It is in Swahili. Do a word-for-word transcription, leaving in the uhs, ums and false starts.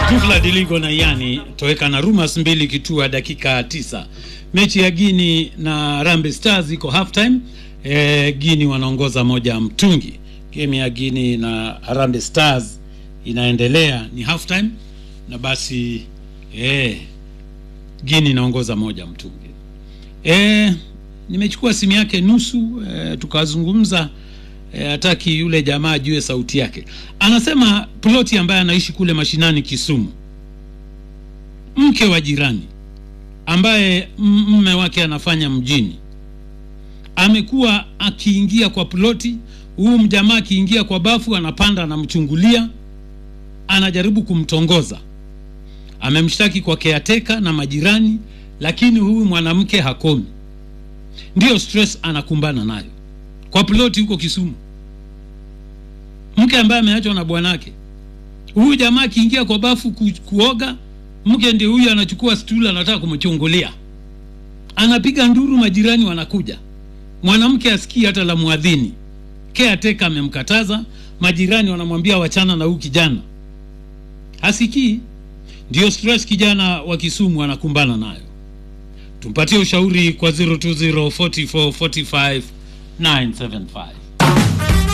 Jufla Diligo na Yani toweka na Rumas mbili kitua dakika tisa. Mechi ya Guinea na Harambee Stars iko half time. E, Guinea wanaongoza moja mtungi. Game ya Guinea na Harambee Stars inaendelea, ni half time, na basi eh Guinea inaongoza moja mtungi. Eh nimechukua simu yake nusu, e, tukazungumza. E, ataki yule jamaa ajue sauti yake. Anasema piloti ambaye anaishi kule mashinani Kisumu, mke wa jirani ambaye mume wake anafanya mjini, amekuwa akiingia kwa piloti huyu mjamaa, akiingia kwa bafu anapanda anamchungulia, anajaribu kumtongoza. Amemshtaki kwa caretaker na majirani, lakini huyu mwanamke hakomi. Ndio stress anakumbana nayo kwa piloti huko Kisumu, mke ambaye ameachwa na bwanake. Huyu jamaa akiingia kwa bafu ku, kuoga, mke ndiye huyu anachukua stula anataka kumchungulia, anapiga nduru, majirani wanakuja, mwanamke asikii hata la muadhini. Caretaker amemkataza, majirani wanamwambia wachana na huyu kijana, hasikii. Ndio stress kijana wa Kisumu anakumbana nayo. Tumpatie ushauri kwa zero two zero four four four five nine seven five.